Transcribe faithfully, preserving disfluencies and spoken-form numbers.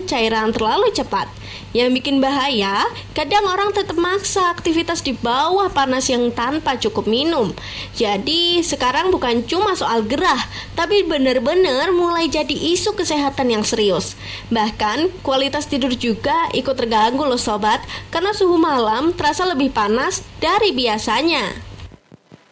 mengeluarkan cairan terlalu cepat. Yang bikin bahaya, kadang orang tetap maksa aktivitas di bawah panas yang tanpa cukup minum. Jadi sekarang bukan cuma soal gerah, tapi benar-benar mulai jadi isu kesehatan yang serius. Bahkan kualitas tidur juga ikut terganggu loh sobat, karena suhu malam terasa lebih panas dari biasanya.